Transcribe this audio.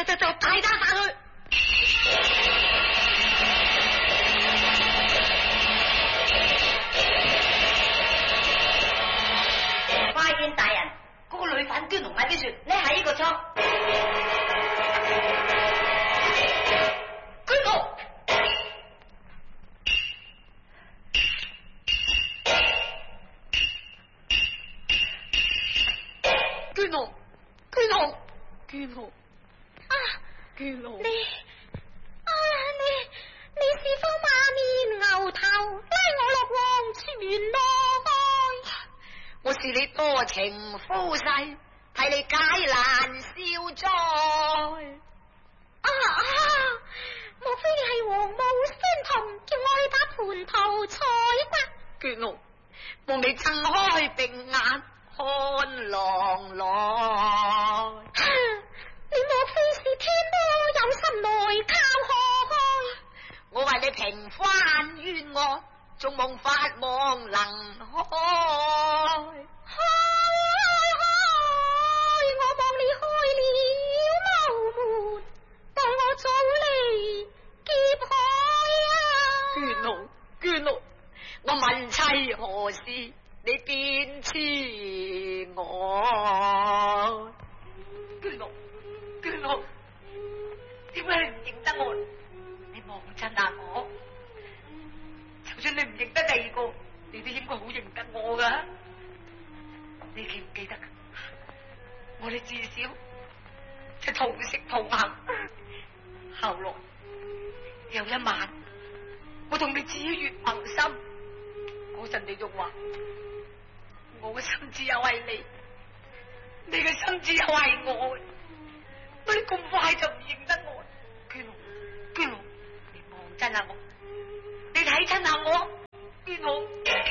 大打殺去！ 拜見大人，嗰個女犯捐龍喺邊處？你喺呢個倉。居奴， 捐龍，捐龍，捐龍啊！ 捐龍， 你是方馬面牛頭，拉我落黃泉咯！ 我是你多情夫婿，替你解難消災。 莫非你係黃毛仙童，叫我去打蟠桃彩嗎？ 捐龍，望你睜開並眼看郎來。 你莫非是天魔有心來靠害？ 我為你平翻冤案，仲夢法網能開。 我望你開了茅門，待我早離劫海啊！ 捐龍，捐龍，我問妻何事，你便痴我。捐龍，捐龍，點解你唔認得我？你望真下我，就算你唔認得第二個，你都應該好認得我噶。你記唔記得？我哋至少就同食同行。後來有一晚，我同你紫月盟心，嗰陣你仲話我嘅心志又係你，你嘅心志又係我，乜你咁快就唔認得我？娟龍，娟龍，你望真下我，你睇真下我，娟龍。